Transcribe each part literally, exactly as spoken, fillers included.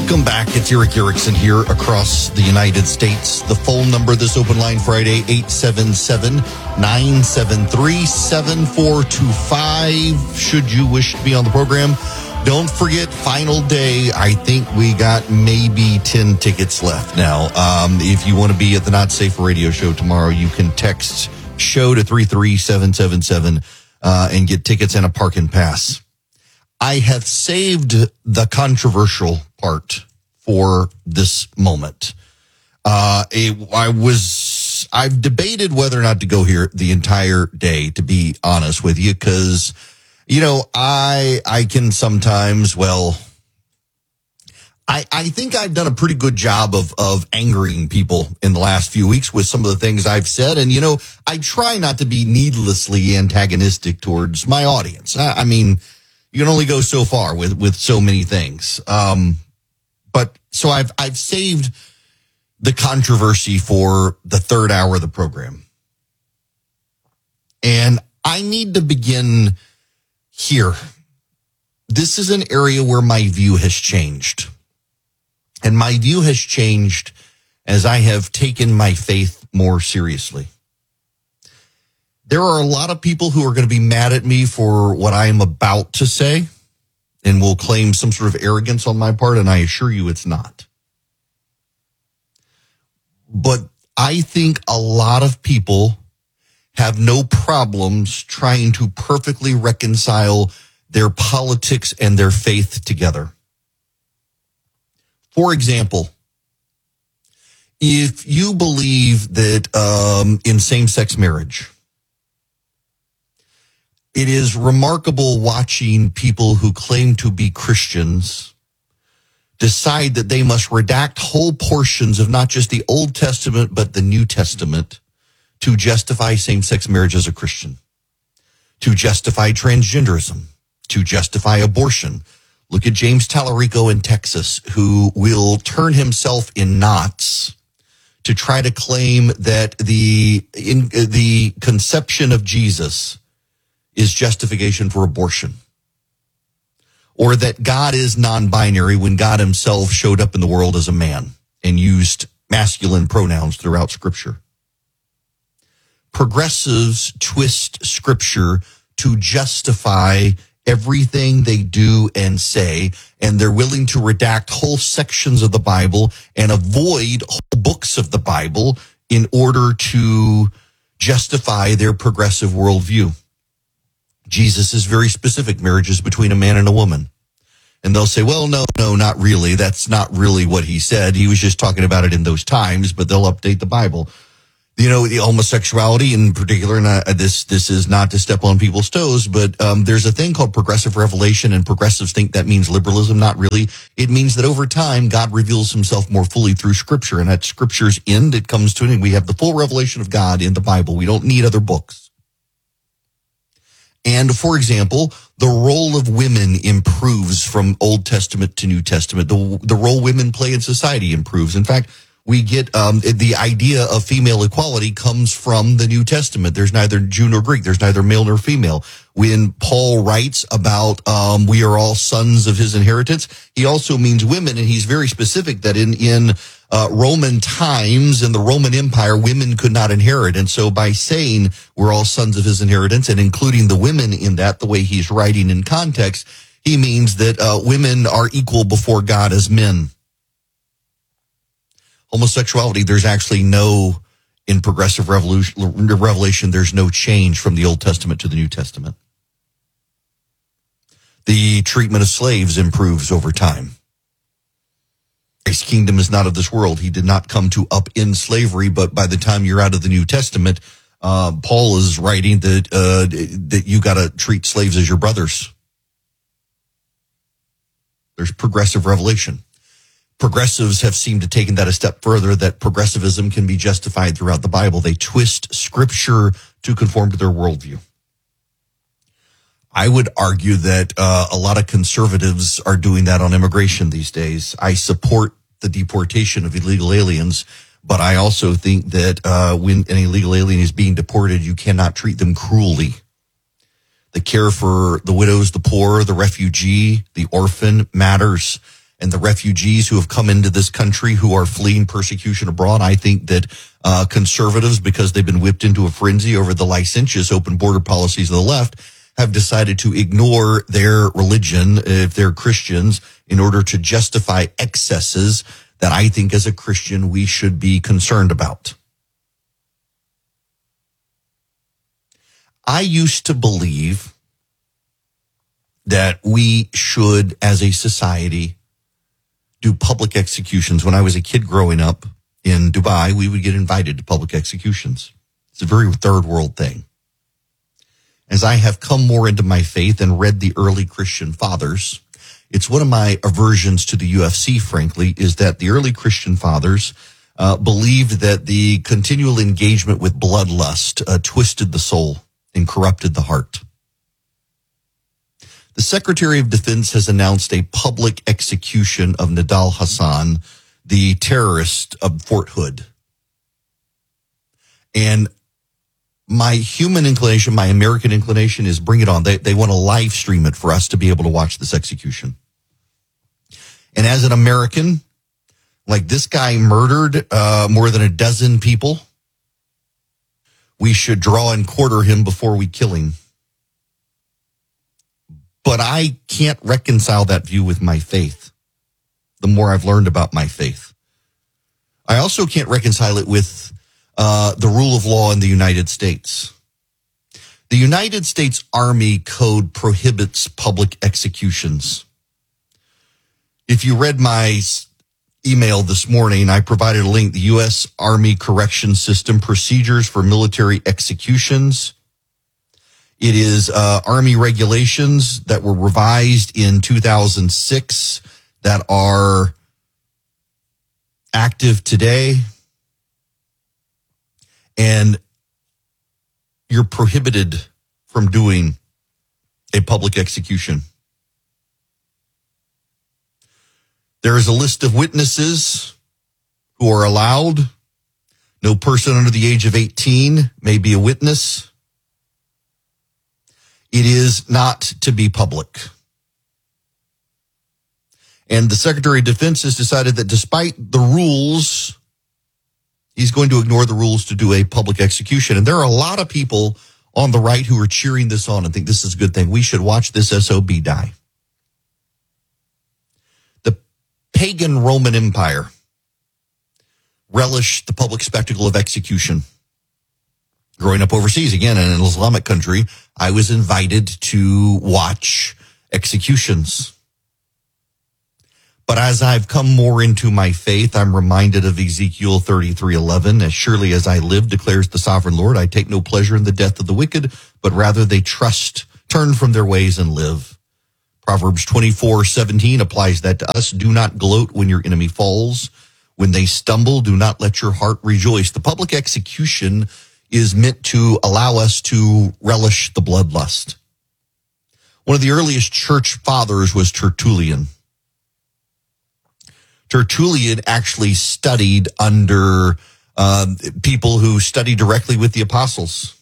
Welcome back. It's Eric Erickson here across the United States. The phone number this Open Line Friday, eight seven seven, nine seven three, seven four two five. Should you wish to be on the program, don't forget, final day. I think we got maybe ten tickets left now. Um, if you want to be at the Not Safe Radio show tomorrow, you can text show to three three seven seven seven uh, and get tickets and a parking pass. I have saved the controversial part for this moment. Uh, it, I was, I've debated whether or not to go here the entire day, to be honest with you, because, you know, I, I can sometimes, well, I, I think I've done a pretty good job of, of angering people in the last few weeks with some of the things I've said. And, you know, I try not to be needlessly antagonistic towards my audience. I, I mean, you can only go so far with, with so many things. Um, but so I've, I've saved the controversy for the third hour of the program. And I need to begin here. This is an area where my view has changed. And my view has changed as I have taken my faith more seriously. There are a lot of people who are going to be mad at me for what I am about to say and will claim some sort of arrogance on my part, and I assure you it's not. But I think a lot of people have no problems trying to perfectly reconcile their politics and their faith together. For example, if you believe that um, in same-sex marriage, it is remarkable watching people who claim to be Christians decide that they must redact whole portions of not just the Old Testament, but the New Testament to justify same-sex marriage as a Christian, to justify transgenderism, to justify abortion. Look at James Tallarico in Texas, who will turn himself in knots to try to claim that the in, the conception of Jesus is justification for abortion, or that God is non-binary when God himself showed up in the world as a man and used masculine pronouns throughout Scripture. Progressives twist Scripture to justify everything they do and say, and they're willing to redact whole sections of the Bible and avoid whole books of the Bible in order to justify their progressive worldview. Jesus is very specific. Marriage is between a man and a woman. And they'll say, well, no, no, not really. That's not really what he said. He was just talking about it in those times, but they'll update the Bible. You know, the homosexuality in particular, and uh, this this is not to step on people's toes, but um, there's a thing called progressive revelation, and progressives think that means liberalism. Not really. It means that over time, God reveals himself more fully through Scripture, and at Scripture's end, it comes to an end. We have the full revelation of God in the Bible. We don't need other books. And, for example, the role of women improves from Old Testament to New Testament. The, the role women play in society improves. In fact, we get um, the idea of female equality comes from the New Testament. There's neither Jew nor Greek. There's neither male nor female. When Paul writes about um, we are all sons of his inheritance, he also means women, and he's very specific that in in uh, Roman times, in the Roman Empire, women could not inherit. And so by saying we're all sons of his inheritance and including the women in that, the way he's writing in context, he means that uh, women are equal before God as men. Homosexuality, there's actually no, in progressive revolution, revelation, there's no change from the Old Testament to the New Testament. The treatment of slaves improves over time. Christ's kingdom is not of this world. He did not come to upend slavery, but by the time you're out of the New Testament, uh, Paul is writing that, uh, that you got to treat slaves as your brothers. There's progressive revelation. Progressives have seemed to taken that a step further, that progressivism can be justified throughout the Bible. They twist Scripture to conform to their worldview. I would argue that uh, a lot of conservatives are doing that on immigration these days. I support the deportation of illegal aliens, but I also think that uh, when an illegal alien is being deported, you cannot treat them cruelly. The care for the widows, the poor, the refugee, the orphan matters. and the refugees who have come into this country who are fleeing persecution abroad. I think that uh, conservatives, because they've been whipped into a frenzy over the licentious open border policies of the left, have decided to ignore their religion, if they're Christians, in order to justify excesses that I think as a Christian we should be concerned about. I used to believe that we should, as a society, do public executions. When I was a kid growing up in Dubai, we would get invited to public executions. It's a very third world thing. As I have come more into my faith and read the early Christian fathers, it's one of my aversions to the U F C, frankly, is that the early Christian fathers uh, believed that the continual engagement with bloodlust uh, twisted the soul and corrupted the heart. The Secretary of Defense has announced a public execution of Nidal Hasan, the terrorist of Fort Hood. And my human inclination, my American inclination is bring it on. They, they want to live stream it for us to be able to watch this execution. And as an American, like this guy murdered uh, more than a dozen people, we should draw and quarter him before we kill him. But I can't reconcile that view with my faith, the more I've learned about my faith. I also can't reconcile it with uh, the rule of law in the United States. The United States Army Code prohibits public executions. If you read my email this morning, I provided a link, the U S Army Correction System, Procedures for Military Executions. It is uh, Army regulations that were revised in two thousand six that are active today. And you're prohibited from doing a public execution. There is a list of witnesses who are allowed. No person under the age of eighteen may be a witness. It is not to be public. And the Secretary of Defense has decided that despite the rules, he's going to ignore the rules to do a public execution. And there are a lot of people on the right who are cheering this on and think this is a good thing. We should watch this S O B die. The pagan Roman Empire relished the public spectacle of execution. Growing up overseas, again, in an Islamic country, I was invited to watch executions. But as I've come more into my faith, I'm reminded of Ezekiel thirty-three eleven. As surely as I live, declares the sovereign Lord, I take no pleasure in the death of the wicked, but rather they trust, turn from their ways and live. Proverbs twenty-four seventeen applies that to us. Do not gloat when your enemy falls. When they stumble, do not let your heart rejoice. The public execution is meant to allow us to relish the bloodlust. One of the earliest church fathers was Tertullian. Tertullian actually studied under uh, people who studied directly with the apostles.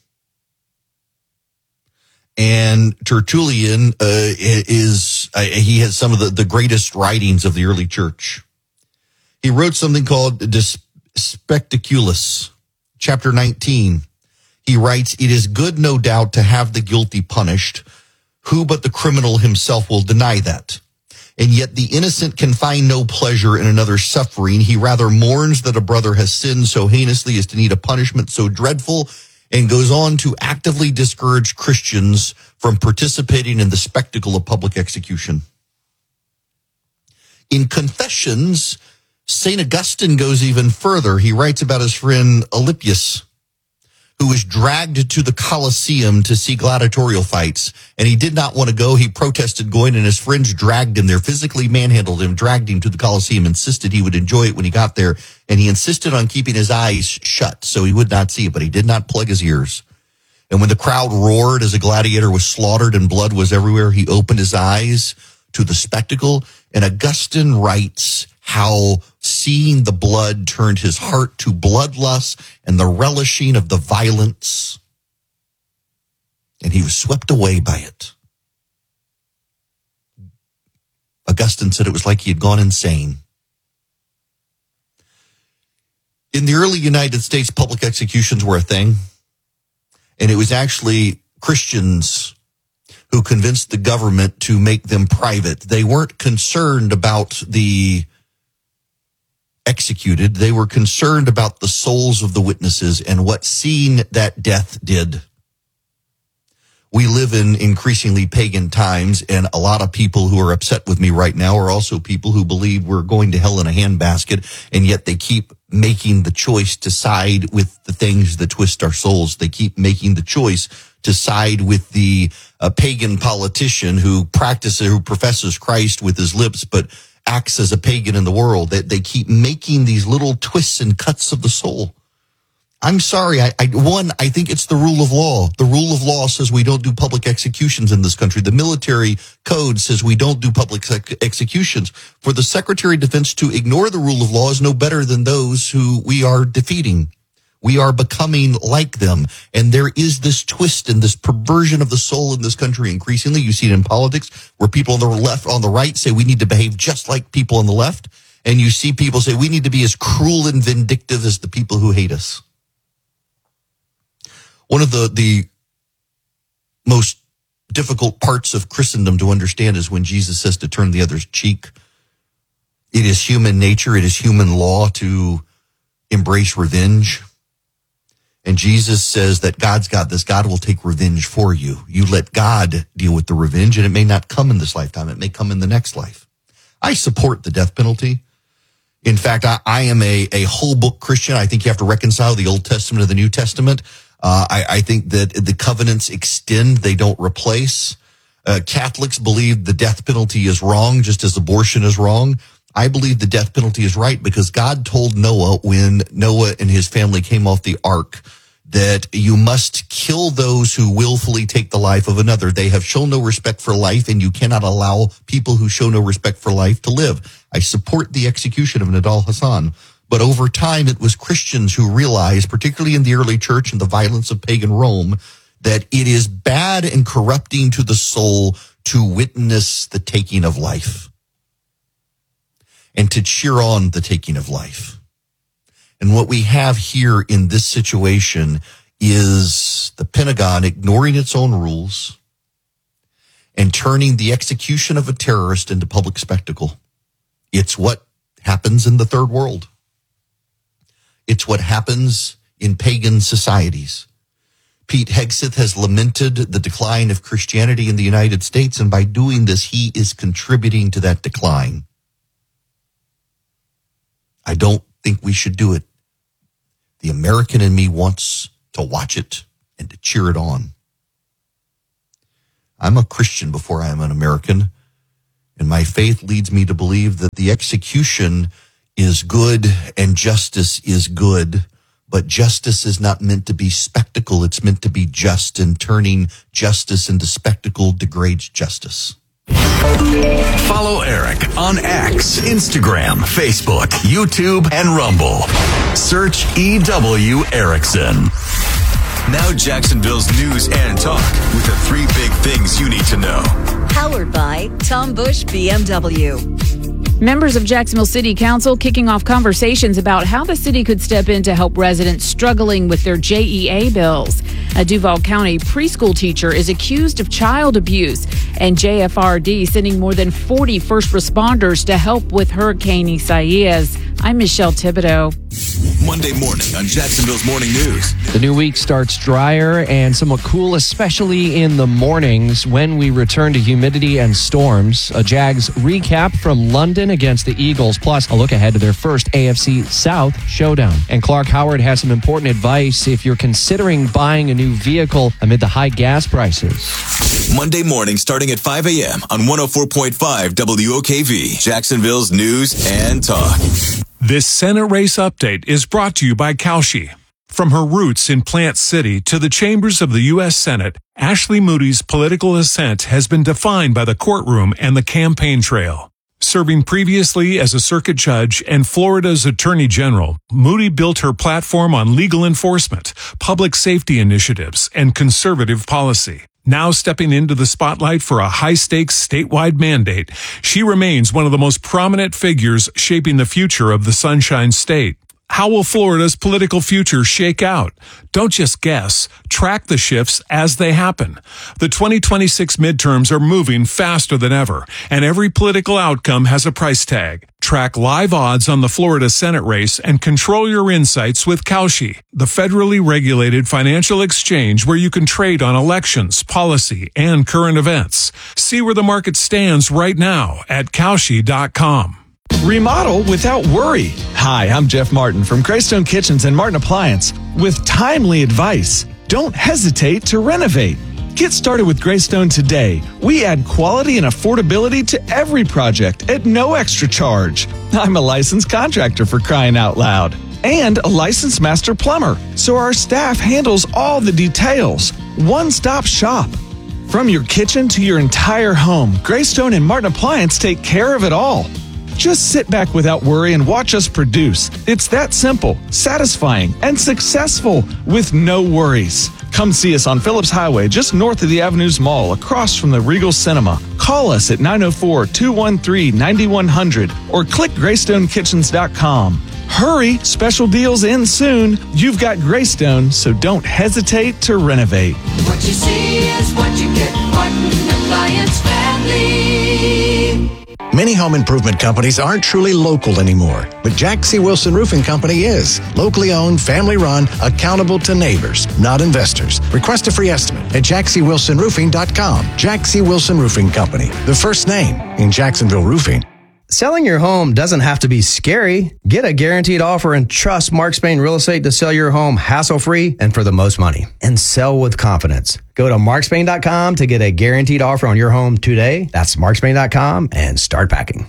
And Tertullian uh, is, uh, he has some of the, the greatest writings of the early church. He wrote something called De Spectaculis. Chapter nineteen, he writes, it is good, no doubt, to have the guilty punished. Who but the criminal himself will deny that? And yet the innocent can find no pleasure in another's suffering. He rather mourns that a brother has sinned so heinously as to need a punishment so dreadful, and goes on to actively discourage Christians from participating in the spectacle of public execution. In Confessions, Saint Augustine goes even further. He writes about his friend Alypius, who was dragged to the Colosseum to see gladiatorial fights, and he did not want to go. He protested going, and his friends dragged him there, physically manhandled him, dragged him to the Colosseum, insisted he would enjoy it when he got there, and he insisted on keeping his eyes shut so he would not see it, but he did not plug his ears. And when the crowd roared as a gladiator was slaughtered and blood was everywhere, he opened his eyes to the spectacle, and Augustine writes how seeing the blood turned his heart to bloodlust and the relishing of the violence, and he was swept away by it. Augustine said it was like he had gone insane. In the early United States, public executions were a thing, and it was actually Christians who convinced the government to make them private. They weren't concerned about the executed. They were concerned about the souls of the witnesses and what seeing that death did. We live in increasingly pagan times, and a lot of people who are upset with me right now are also people who believe we're going to hell in a handbasket, and yet they keep making the choice to side with the things that twist our souls. They keep making the choice to side with the uh, pagan politician who practices, who professes Christ with his lips, but acts as a pagan in the world. That they, they keep making these little twists and cuts of the soul. I'm sorry. I, I one, I think it's the rule of law. The rule of law says we don't do public executions in this country. The military code says we don't do public ex- executions. For the Secretary of Defense to ignore the rule of law is no better than those who we are defeating. We are becoming like them. And there is this twist and this perversion of the soul in this country increasingly. You see it in politics where people on the left, on the right say we need to behave just like people on the left. And you see people say we need to be as cruel and vindictive as the people who hate us. One of the, the most difficult parts of Christendom to understand is when Jesus says to turn the other's cheek. It is human nature, it is human law to embrace revenge. And Jesus says that God's got this. God will take revenge for you. You let God deal with the revenge, and it may not come in this lifetime. It may come in the next life. I support the death penalty. In fact, I, I am a, a whole book Christian. I think you have to reconcile the Old Testament and the New Testament. Uh, I, I think that the covenants extend, they don't replace. Uh, Catholics believe the death penalty is wrong, just as abortion is wrong. I believe the death penalty is right because God told Noah when Noah and his family came off the ark that you must kill those who willfully take the life of another. They have shown no respect for life, and you cannot allow people who show no respect for life to live. I support the execution of Nidal Hasan. But over time, it was Christians who realized, particularly in the early church and the violence of pagan Rome, that it is bad and corrupting to the soul to witness the taking of life and to cheer on the taking of life. And what we have here in this situation is the Pentagon ignoring its own rules and turning the execution of a terrorist into public spectacle. It's what happens in the third world. It's what happens in pagan societies. Pete Hegseth has lamented the decline of Christianity in the United States, and by doing this, he is contributing to that decline. I don't think we should do it. The American in me wants to watch it and to cheer it on. I'm a Christian before I am an American, and my faith leads me to believe that the execution is good and justice is good, but justice is not meant to be spectacle. It's meant to be just, and turning justice into spectacle degrades justice. Follow Eric on X, Instagram, Facebook, YouTube, and Rumble. Search E W Erickson. Now Jacksonville's news and talk with the three big things you need to know. Powered by Tom Bush B M W. Members of Jacksonville City Council kicking off conversations about how the city could step in to help residents struggling with their J E A bills. A Duval County preschool teacher is accused of child abuse, and J F R D sending more than forty first responders to help with Hurricane Isaias. I'm Michelle Thibodeau. Monday morning on Jacksonville's Morning News. The new week starts drier and somewhat cool, especially in the mornings when we return to humidity and storms. A Jags recap from London against the Eagles, plus a look ahead to their first A F C South showdown. And Clark Howard has some important advice if you're considering buying a new vehicle amid the high gas prices. Monday morning starting at five a.m. on one oh four point five W O K V, Jacksonville's News and Talk. This Senate race update is brought to you by Kalshi. From her roots in Plant City to the chambers of the U S Senate, Ashley Moody's political ascent has been defined by the courtroom and the campaign trail. Serving previously as a circuit judge and Florida's attorney general, Moody built her platform on legal enforcement, public safety initiatives, and conservative policy. Now stepping into the spotlight for a high-stakes statewide mandate, she remains one of the most prominent figures shaping the future of the Sunshine State. How will Florida's political future shake out? Don't just guess. Track the shifts as they happen. The twenty twenty-six midterms are moving faster than ever, and every political outcome has a price tag. Track live odds on the Florida Senate race and control your insights with Kalshi, the federally regulated financial exchange where you can trade on elections, policy, and current events. See where the market stands right now at Kalshi dot com. Remodel without worry. Hi, I'm Jeff Martin from Greystone Kitchens and Martin Appliance. With timely advice, don't hesitate to renovate. Get started with Greystone today. We add quality and affordability to every project at no extra charge. I'm a licensed contractor, for crying out loud, and a licensed master plumber, so our staff handles all the details. One-stop shop. From your kitchen to your entire home, Greystone and Martin Appliance take care of it all. Just sit back without worry and watch us produce. It's that simple, satisfying, and successful with no worries. Come see us on Phillips Highway, just north of the Avenues Mall, across from the Regal Cinema. Call us at nine oh four, two one three, nine one zero zero or click greystone kitchens dot com. Hurry, special deals end soon. You've got Greystone, so don't hesitate to renovate. What you see is what you get. Martin Appliance Family. Many home improvement companies aren't truly local anymore, but Jack C. Wilson Roofing Company is. Locally owned, family run, accountable to neighbors, not investors. Request a free estimate at jack c wilson roofing dot com. Jack C. Wilson Roofing Company, the first name in Jacksonville roofing. Selling your home doesn't have to be scary. Get a guaranteed offer and trust Mark Spain Real Estate to sell your home hassle-free and for the most money. And sell with confidence. Go to mark spain dot com to get a guaranteed offer on your home today. That's mark spain dot com and start packing.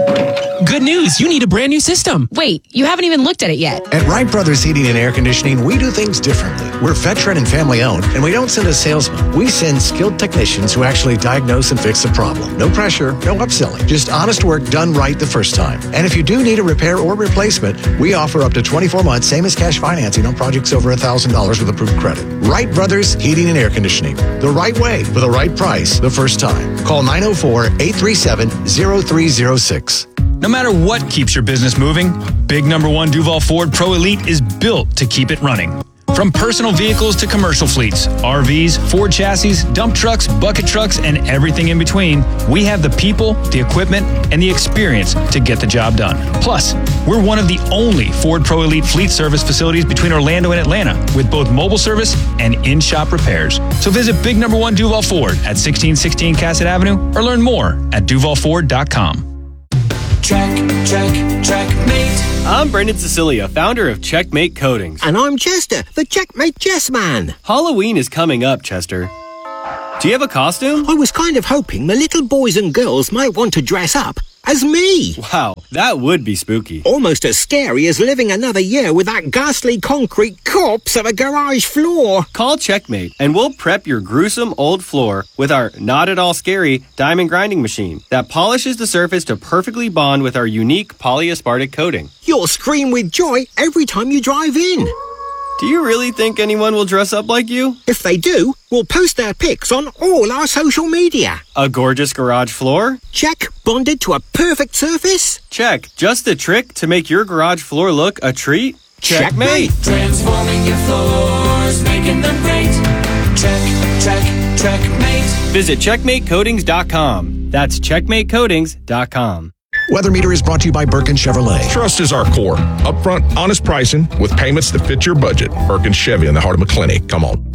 Good news, you need a brand new system. Wait, you haven't even looked at it yet. At Wright Brothers Heating and Air Conditioning, we do things differently. We're veteran and family owned, and we don't send a salesman. We send skilled technicians who actually diagnose and fix the problem. No pressure, no upselling, just honest work done right the first time. And if you do need a repair or replacement, we offer up to twenty-four months, same as cash financing on projects over one thousand dollars with approved credit. Wright Brothers Heating and Air Conditioning, the right way for the right price the first time. Call nine oh four, eight three seven, oh three oh six. No matter what keeps your business moving, Big Number One Duval Ford Pro Elite is built to keep it running. From personal vehicles to commercial fleets, R Vs, Ford chassis, dump trucks, bucket trucks, and everything in between, we have the people, the equipment, and the experience to get the job done. Plus, we're one of the only Ford Pro Elite fleet service facilities between Orlando and Atlanta, with both mobile service and in-shop repairs. So visit Big Number One Duval Ford at sixteen sixteen Cassett Avenue or learn more at duval ford dot com. Check, check, checkmate. I'm Brendan Cecilia, founder of Checkmate Coatings. And I'm Chester, the Checkmate Chess Man. Halloween is coming up, Chester. Do you have a costume? I was kind of hoping the little boys and girls might want to dress up as me. Wow, that would be spooky. Almost as scary as living another year with that ghastly concrete corpse of a garage floor. Call Checkmate and we'll prep your gruesome old floor with our not at all scary diamond grinding machine that polishes the surface to perfectly bond with our unique polyaspartic coating. You'll scream with joy every time you drive in. Do you really think anyone will dress up like you? If they do, we'll post their pics on all our social media. A gorgeous garage floor? Check. Bonded to a perfect surface? Check. Just the trick to make your garage floor look a treat? Checkmate. Transforming your floors, making them great. Check, check, checkmate. Visit checkmate coatings dot com. That's checkmate coatings dot com. Weather Meter is brought to you by Birkin Chevrolet. Trust is our core. Upfront, honest pricing with payments that fit your budget. Birkin Chevy in the heart of McClinney. Come on.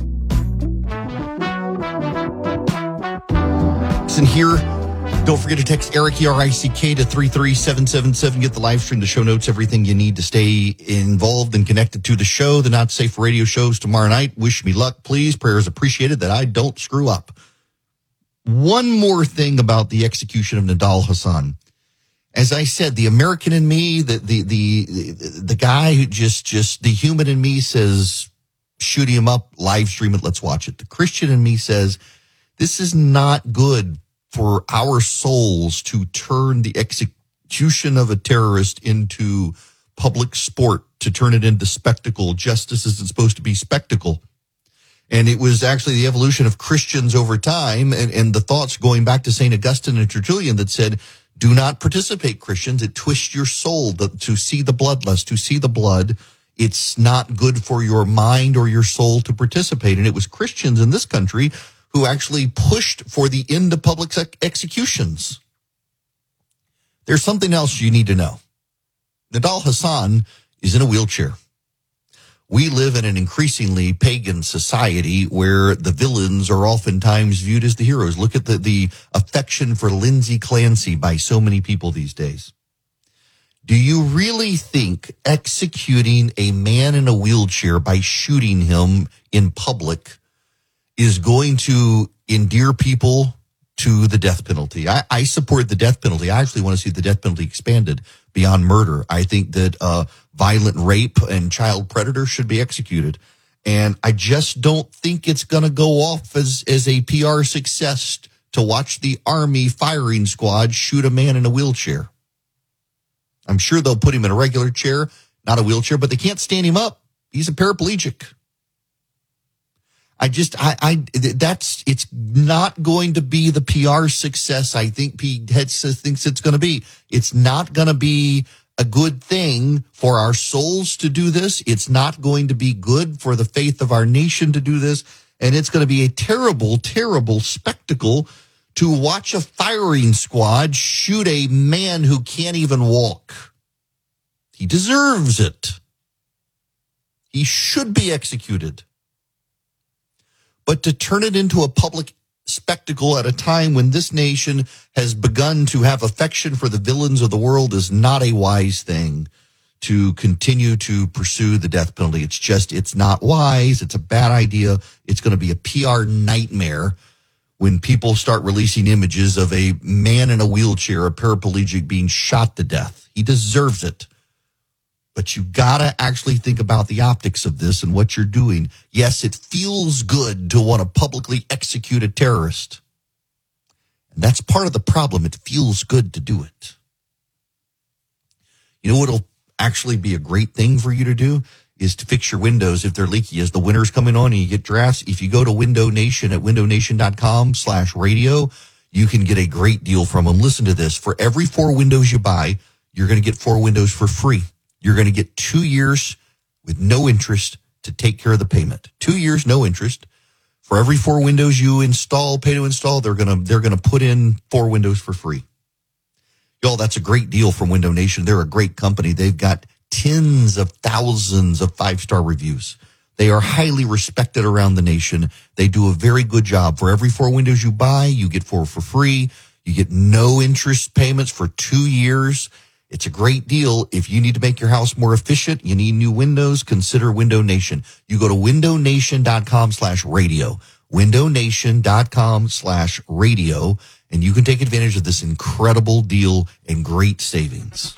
Listen here. Don't forget to text Eric, E R I C K, to three three seven seven seven. Get the live stream, the show notes, everything you need to stay involved and connected to the show. The Not Safe Radio shows tomorrow night. Wish me luck, please. Prayers appreciated that I don't screw up. One more thing about the execution of Nidal Hasan. As I said, the American in me, the, the, the, the, the guy who just, just, the human in me says, shoot him up, live stream it, let's watch it. The Christian in me says, this is not good for our souls to turn the execution of a terrorist into public sport, to turn it into spectacle. Justice isn't supposed to be spectacle. And it was actually the evolution of Christians over time and, and the thoughts going back to Saint Augustine and Tertullian that said, do not participate, Christians. It twists your soul to, to see the bloodlust, to see the blood. It's not good for your mind or your soul to participate. And it was Christians in this country who actually pushed for the end of public executions. There's something else you need to know. Nidal Hasan is in a wheelchair. We live in an increasingly pagan society where the villains are oftentimes viewed as the heroes. Look at the, the affection for Lindsay Clancy by so many people these days. Do you really think executing a man in a wheelchair by shooting him in public is going to endear people to the death penalty? I, I support the death penalty. I actually want to see the death penalty expanded beyond murder. I think that uh, violent rape and child predator should be executed. And I just don't think it's going to go off as, as a P R success to watch the Army firing squad shoot a man in a wheelchair. I'm sure they'll put him in a regular chair, not a wheelchair, but they can't stand him up. He's a paraplegic. I just, I, I, that's, it's not going to be the P R success I think Pete Hegseth thinks it's going to be. It's not going to be a good thing for our souls to do this. It's not going to be good for the faith of our nation to do this. And it's going to be a terrible, terrible spectacle to watch a firing squad shoot a man who can't even walk. He deserves it. He should be executed. But to turn it into a public spectacle at a time when this nation has begun to have affection for the villains of the world is not a wise thing to continue to pursue the death penalty. It's just, it's not wise. It's a bad idea. It's going to be a P R nightmare when people start releasing images of a man in a wheelchair, a paraplegic, being shot to death. He deserves it. But you gotta actually think about the optics of this and what you're doing. Yes, it feels good to want to publicly execute a terrorist. And that's part of the problem. It feels good to do it. You know what'll actually be a great thing for you to do is to fix your windows if they're leaky. As the winter's coming on and you get drafts, if you go to Window Nation at windownation.com slash radio, you can get a great deal from them. Listen to this. For every four windows you buy, you're going to get four windows for free. You're going to get two years with no interest to take care of the payment. Two years, no interest. For every four windows you install, pay to install, they're going to, they're going to put in four windows for free. Y'all, that's a great deal from Window Nation. They're a great company. They've got tens of thousands of five-star reviews. They are highly respected around the nation. They do a very good job. For every four windows you buy, you get four for free. You get no interest payments for two years. It's a great deal. If you need to make your house more efficient, you need new windows, consider Window Nation. You go to windownation.com slash radio, windownation.com slash radio, and you can take advantage of this incredible deal and great savings.